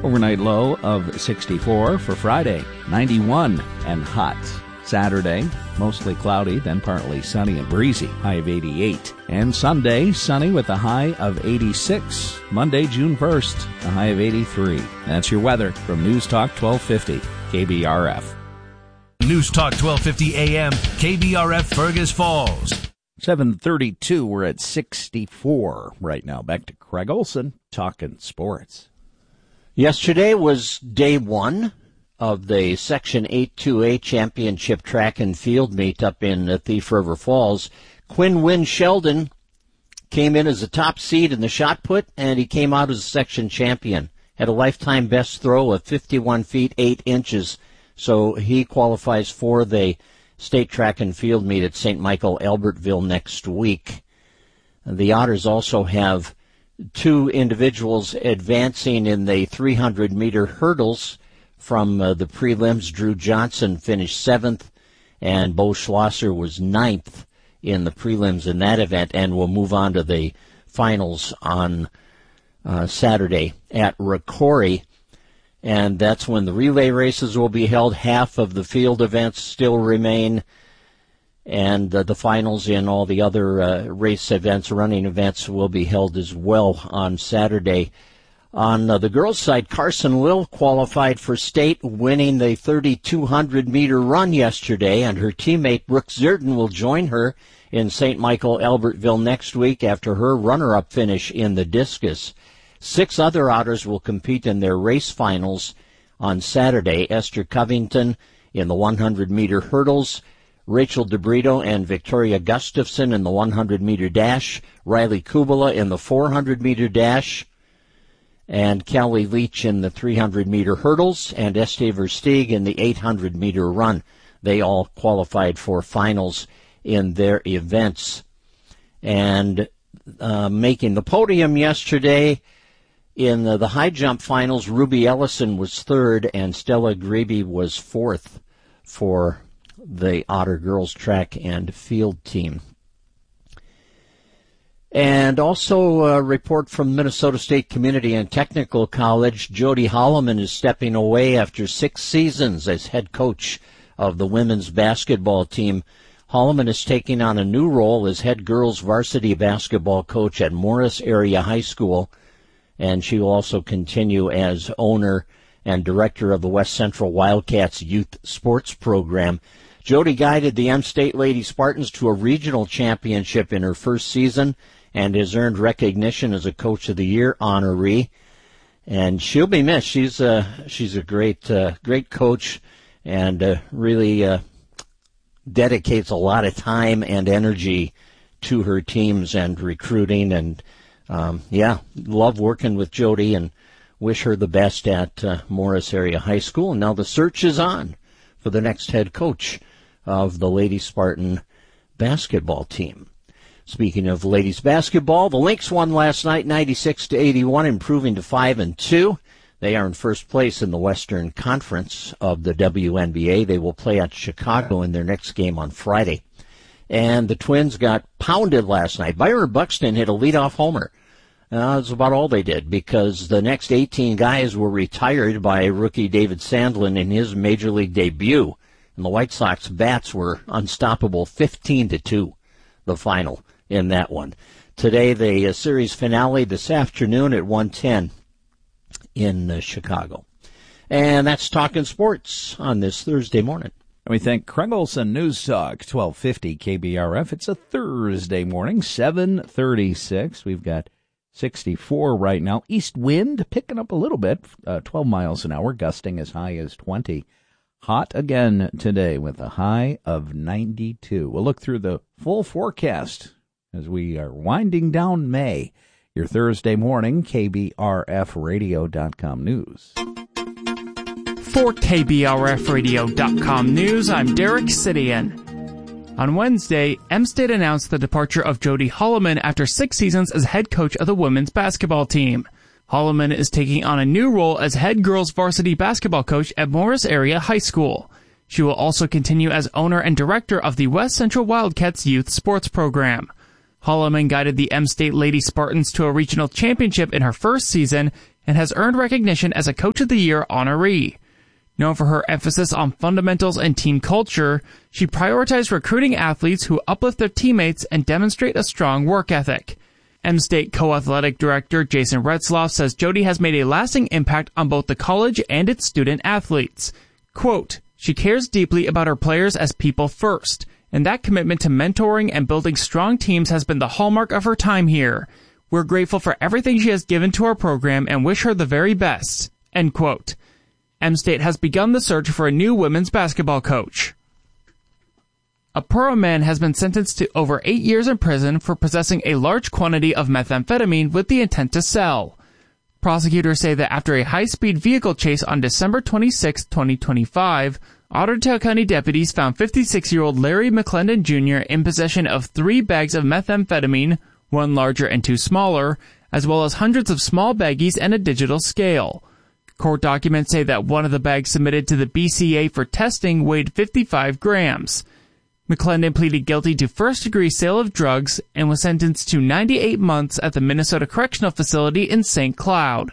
Overnight low of 64 for Friday, 91 and hot. Saturday, mostly cloudy, then partly sunny and breezy, high of 88. And Sunday, sunny with a high of 86. Monday, June 1st, a high of 83. That's your weather from News Talk 1250, KBRF. News Talk 1250 AM, KBRF Fergus Falls. 7:32, we're at 64 right now. Back to Craig Olson, talking sports. Yesterday was day one of the Section 8-2A Championship track and field meet up in Thief River Falls. Quinn Wynn Sheldon came in as a top seed in the shot put, and he came out as a section champion. Had a lifetime best throw of 51 feet 8 inches, so he qualifies for the state track and field meet at St. Michael Albertville next week. The Otters also have two individuals advancing in the 300-meter hurdles from the prelims. Drew Johnson finished 7th, and Bo Schlosser was 9th in the prelims in that event, and will move on to the finals on Saturday at Rocori. And that's when the relay races will be held. Half of the field events still remain, and the finals in all the other race events, running events, will be held as well on Saturday. On the girls' side, Carson Lill qualified for state, winning the 3,200-meter run yesterday, and her teammate Brooke Zerden will join her in St. Michael Albertville next week after her runner-up finish in the discus. 6 other Otters will compete in their race finals on Saturday. Esther Covington in the 100-meter hurdles, Rachel DeBrito and Victoria Gustafson in the 100-meter dash, Riley Kubala in the 400-meter dash, and Callie Leach in the 300-meter hurdles, and Estee Versteeg in the 800-meter run. They all qualified for finals in their events. And making the podium yesterday in the high jump finals, Ruby Ellison was 3rd, and Stella Grebe was 4th for the Otter girls track and field team. And also a report from Minnesota State Community and Technical College. Jody Holloman is stepping away after 6 seasons as head coach of the women's basketball team. Holloman is taking on a new role as head girls varsity basketball coach at Morris Area High School, and she will also continue as owner and director of the West Central Wildcats youth sports program. Jody guided the M-State Lady Spartans to a regional championship in her first season and has earned recognition as a Coach of the Year honoree. And she'll be missed. She's a great coach, and really dedicates a lot of time and energy to her teams and recruiting. And love working with Jody and wish her the best at Morris Area High School. And now the search is on for the next head coach of the Lady Spartan basketball team. Speaking of ladies basketball, the Lynx won last night 96-81, improving to 5-2. They are in first place in the Western Conference of the WNBA. They will play at Chicago in their next game on Friday. And the Twins got pounded last night. Byron Buxton hit a leadoff homer. That's about all they did, because the next 18 guys were retired by rookie David Sandlin in his major league debut. And the White Sox bats were unstoppable, 15-2, the final in that one. Today, the series finale this afternoon at 1:10 in Chicago. And that's Talking Sports on this Thursday morning. We thank Craig Olson, News Talk 1250 KBRF. It's a Thursday morning, 7:36. We've got 64 right now. East wind picking up a little bit, 12 miles an hour, gusting as high as 20. Hot again today with a high of 92. We'll look through the full forecast as we are winding down May. Your Thursday morning, KBRFradio.com news. For KBRFradio.com news, I'm Derek Sidian. On Wednesday, M-State announced the departure of Jody Holloman after 6 seasons as head coach of the women's basketball team. Holloman is taking on a new role as head girls varsity basketball coach at Morris Area High School. She will also continue as owner and director of the West Central Wildcats youth sports program. Holloman guided the M-State Lady Spartans to a regional championship in her first season and has earned recognition as a Coach of the Year honoree. Known for her emphasis on fundamentals and team culture, she prioritized recruiting athletes who uplift their teammates and demonstrate a strong work ethic. M-State co-athletic director Jason Retzloff says Jody has made a lasting impact on both the college and its student athletes. Quote, "She cares deeply about her players as people first, and that commitment to mentoring and building strong teams has been the hallmark of her time here. We're grateful for everything she has given to our program and wish her the very best." End quote. M-State has begun the search for a new women's basketball coach. A Pura man has been sentenced to over 8 years in prison for possessing a large quantity of methamphetamine with the intent to sell. Prosecutors say that after a high-speed vehicle chase on December 26, 2025, Otter Tail County deputies found 56-year-old Larry McClendon Jr. in possession of 3 bags of methamphetamine, 1 larger and 2 smaller, as well as hundreds of small baggies and a digital scale. Court documents say that one of the bags submitted to the BCA for testing weighed 55 grams. McClendon pleaded guilty to first-degree sale of drugs and was sentenced to 98 months at the Minnesota Correctional Facility in St. Cloud.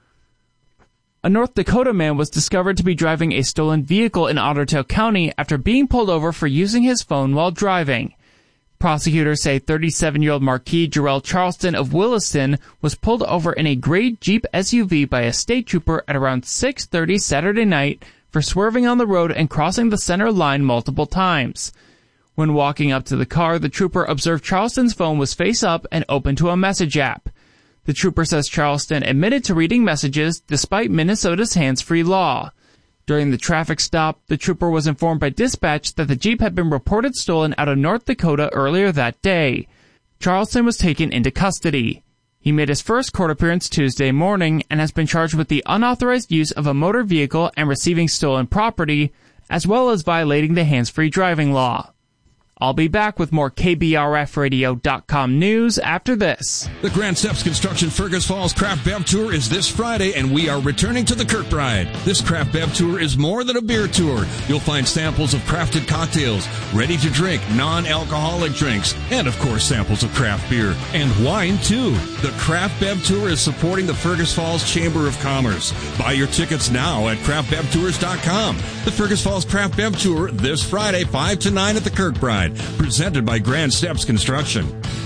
A North Dakota man was discovered to be driving a stolen vehicle in Otter Tail County after being pulled over for using his phone while driving. Prosecutors say 37-year-old Marquis Jarrell Charleston of Williston was pulled over in a gray Jeep SUV by a state trooper at around 6:30 Saturday night for swerving on the road and crossing the center line multiple times. When walking up to the car, the trooper observed Charleston's phone was face up and open to a message app. The trooper says Charleston admitted to reading messages despite Minnesota's hands-free law. During the traffic stop, the trooper was informed by dispatch that the Jeep had been reported stolen out of North Dakota earlier that day. Charleston was taken into custody. He made his first court appearance Tuesday morning and has been charged with the unauthorized use of a motor vehicle and receiving stolen property, as well as violating the hands-free driving law. I'll be back with more KBRFradio.com news after this. The Grand Steps Construction Fergus Falls Craft Bev Tour is this Friday, and we are returning to the Kirkbride. This Craft Bev Tour is more than a beer tour. You'll find samples of crafted cocktails, ready-to-drink, non-alcoholic drinks, and, of course, samples of craft beer. And wine, too. The Craft Bev Tour is supporting the Fergus Falls Chamber of Commerce. Buy your tickets now at craftbevtours.com. The Fergus Falls Craft Bev Tour this Friday, 5 to 9 at the Kirkbride. Presented by Grand Steps Construction.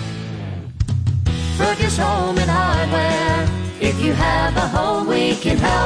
Fergus Home and Hardware. If you have a home, we can help.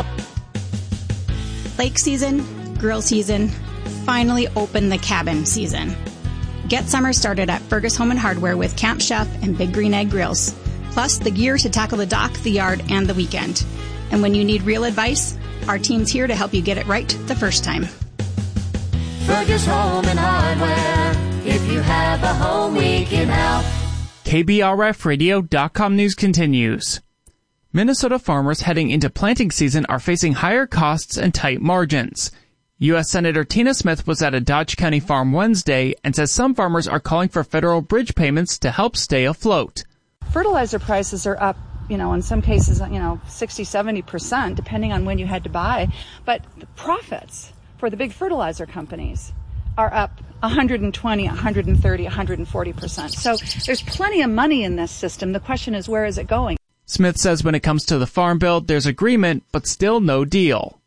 Lake season, grill season, finally open the cabin season. Get summer started at Fergus Home and Hardware with Camp Chef and Big Green Egg grills, plus the gear to tackle the dock, the yard, and the weekend. And when you need real advice, our team's here to help you get it right the first time. Fergus Home and Hardware. If you have a home, we can help. KBRFradio.com news continues. Minnesota farmers heading into planting season are facing higher costs and tight margins. U.S. Senator Tina Smith was at a Dodge County farm Wednesday and says some farmers are calling for federal bridge payments to help stay afloat. Fertilizer prices are up, in some cases, 60-70%, depending on when you had to buy. But the profits for the big fertilizer companies are up 120, 130, 140%. So there's plenty of money in this system. The question is, where is it going? Smith says when it comes to the farm bill, there's agreement, but still no deal.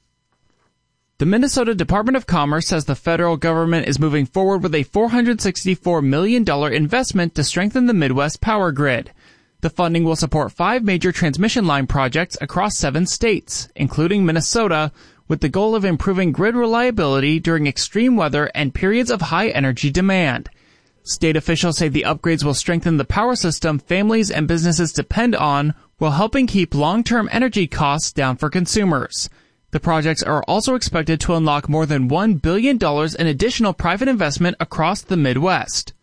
The Minnesota Department of Commerce says the federal government is moving forward with a $464 million investment to strengthen the Midwest power grid. The funding will support 5 major transmission line projects across 7 states, including Minnesota, with the goal of improving grid reliability during extreme weather and periods of high energy demand. State officials say the upgrades will strengthen the power system families and businesses depend on, while helping keep long-term energy costs down for consumers. The projects are also expected to unlock more than $1 billion in additional private investment across the Midwest.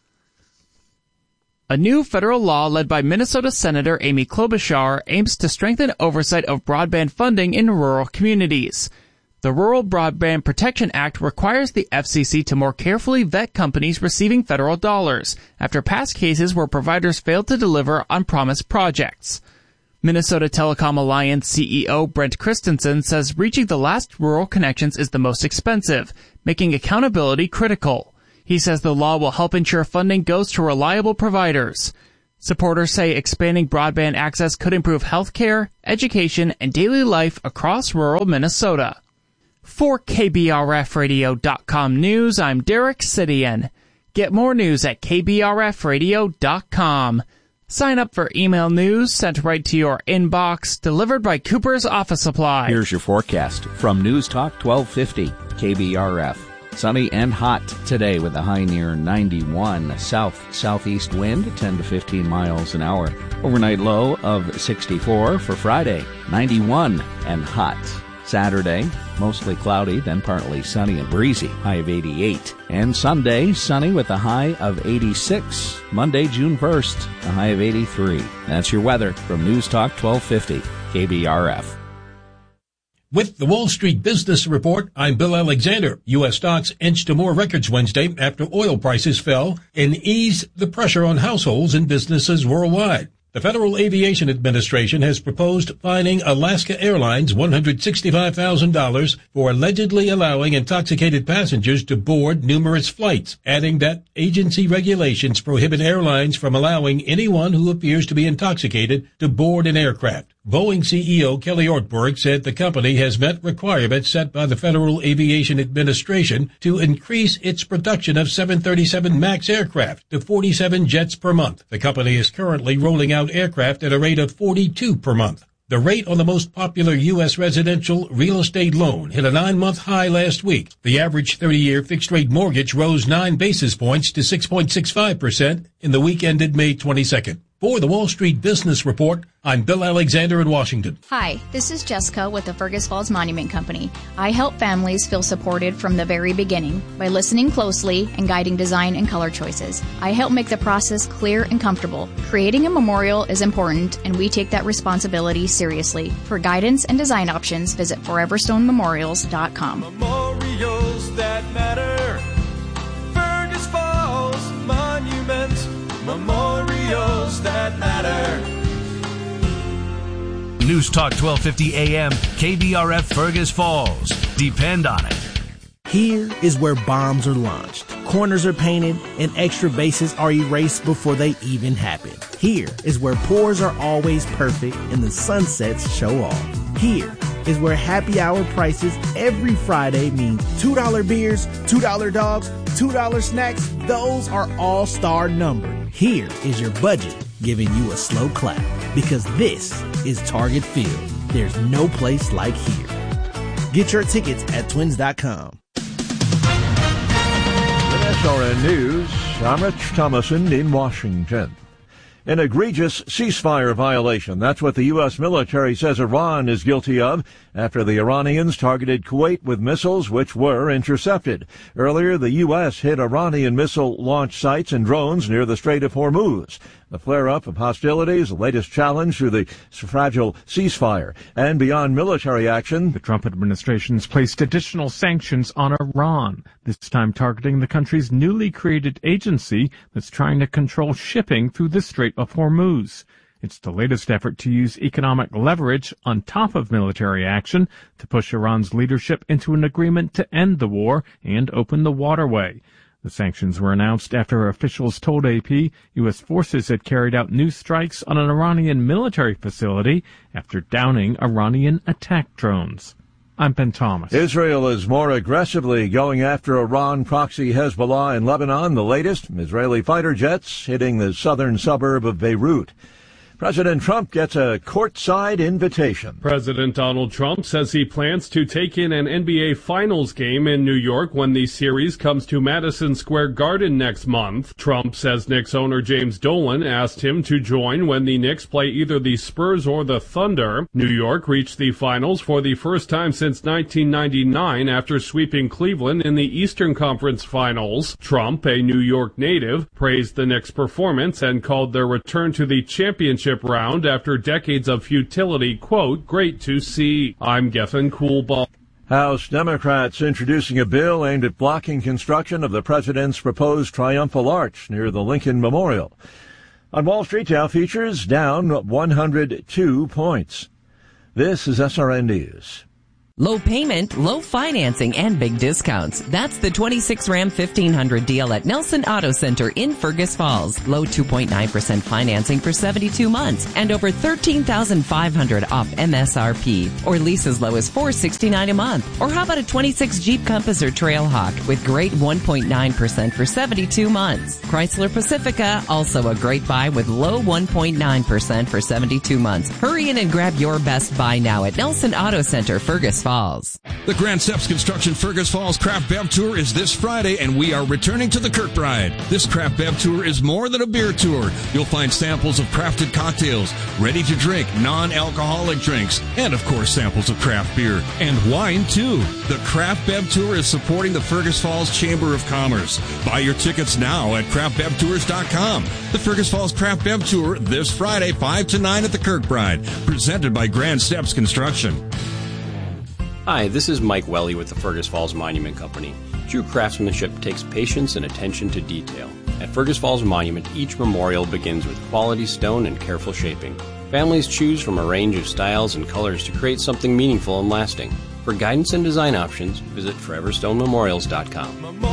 A new federal law led by Minnesota Senator Amy Klobuchar aims to strengthen oversight of broadband funding in rural communities. The Rural Broadband Protection Act requires the FCC to more carefully vet companies receiving federal dollars after past cases where providers failed to deliver on promised projects. Minnesota Telecom Alliance CEO Brent Christensen says reaching the last rural connections is the most expensive, making accountability critical. He says the law will help ensure funding goes to reliable providers. Supporters say expanding broadband access could improve healthcare, education, and daily life across rural Minnesota. For KBRFradio.com News, I'm Derek Sidian. Get more news at KBRFradio.com. Sign up for email news sent right to your inbox, delivered by Cooper's Office Supply. Here's your forecast from News Talk 1250 KBRF. Sunny and hot today with a high near 91. Southeast wind 10 to 15 miles an hour. Overnight low of 64 for Friday. 91 and hot. Saturday, mostly cloudy, then partly sunny and breezy, high of 88. And Sunday, sunny with a high of 86. Monday, June 1st, a high of 83. That's your weather from News Talk 1250 KBRF. With the Wall Street Business Report, I'm Bill Alexander. U.S. stocks inched to more records Wednesday after oil prices fell and eased the pressure on households and businesses worldwide. The Federal Aviation Administration has proposed fining Alaska Airlines $165,000 for allegedly allowing intoxicated passengers to board numerous flights, adding that agency regulations prohibit airlines from allowing anyone who appears to be intoxicated to board an aircraft. Boeing CEO Kelly Ortberg said the company has met requirements set by the Federal Aviation Administration to increase its production of 737 MAX aircraft to 47 jets per month. The company is currently rolling out aircraft at a rate of 42 per month. The rate on the most popular U.S. residential real estate loan hit a 9-month high last week. The average 30-year fixed-rate mortgage rose 9 basis points to 6.65% in the week ended May 22nd. For the Wall Street Business Report, I'm Bill Alexander in Washington. Hi, this is Jessica with the Fergus Falls Monument Company. I help families feel supported from the very beginning by listening closely and guiding design and color choices. I help make the process clear and comfortable. Creating a memorial is important, and we take that responsibility seriously. For guidance and design options, visit foreverstonememorials.com. Memorials that matter. Fergus Falls Monument. Memorials that matter. News Talk 1250 AM, KBRF Fergus Falls. Depend on it. Here is where bombs are launched, corners are painted, and extra bases are erased before they even happen. Here is where pours are always perfect and the sunsets show off. Here is where happy hour prices every Friday mean $2 beers, $2 dogs, $2 snacks. Those are all star numbered. Here is your budget giving you a slow clap, because this is Target Field. There's no place like here. Get your tickets at twins.com. With SRN News, I'm Rich Thomason in Washington. An egregious ceasefire violation. That's what the U.S. military says Iran is guilty of after the Iranians targeted Kuwait with missiles which were intercepted. Earlier, the U.S. hit Iranian missile launch sites and drones near the Strait of Hormuz. The flare-up of hostilities, the latest challenge to the fragile ceasefire. And beyond military action, the Trump administration's placed additional sanctions on Iran, this time targeting the country's newly created agency that's trying to control shipping through the Strait of Hormuz. It's the latest effort to use economic leverage on top of military action to push Iran's leadership into an agreement to end the war and open the waterway. The sanctions were announced after officials told AP U.S. forces had carried out new strikes on an Iranian military facility after downing Iranian attack drones. I'm Ben Thomas. Israel is more aggressively going after Iran proxy Hezbollah in Lebanon. The latest, Israeli fighter jets hitting the southern suburb of Beirut. President Trump gets a courtside invitation. President Donald Trump says he plans to take in an NBA Finals game in New York when the series comes to Madison Square Garden next month. Trump says Knicks owner James Dolan asked him to join when the Knicks play either the Spurs or the Thunder. New York reached the finals for the first time since 1999 after sweeping Cleveland in the Eastern Conference Finals. Trump, a New York native, praised the Knicks' performance and called their return to the championship round after decades of futility, quote, great to see. I'm Geffen Coolball. House Democrats introducing a bill aimed at blocking construction of the president's proposed triumphal arch near the Lincoln Memorial. On Wall Street, Dow futures down 102 points. This is SRN News. Low payment, low financing, and big discounts. That's the 26 Ram 1500 deal at Nelson Auto Center in Fergus Falls. Low 2.9% financing for 72 months and over $13,500 off MSRP. Or lease as low as $469 a month. Or how about a 26 Jeep Compass or Trailhawk with great 1.9% for 72 months. Chrysler Pacifica, also a great buy with low 1.9% for 72 months. Hurry in and grab your best buy now at Nelson Auto Center, Fergus Falls. The Grand Steps Construction Fergus Falls Craft Bev Tour is this Friday, and we are returning to the Kirkbride. This Craft Bev Tour is more than a beer tour. You'll find samples of crafted cocktails, ready-to-drink, non-alcoholic drinks, and, of course, samples of craft beer. And wine, too. The Craft Bev Tour is supporting the Fergus Falls Chamber of Commerce. Buy your tickets now at craftbevtours.com. The Fergus Falls Craft Bev Tour this Friday, 5 to 9 at the Kirkbride, presented by Grand Steps Construction. Hi, this is Mike Welly with the Fergus Falls Monument Company. True craftsmanship takes patience and attention to detail. At Fergus Falls Monument, each memorial begins with quality stone and careful shaping. Families choose from a range of styles and colors to create something meaningful and lasting. For guidance and design options, visit foreverstonememorials.com.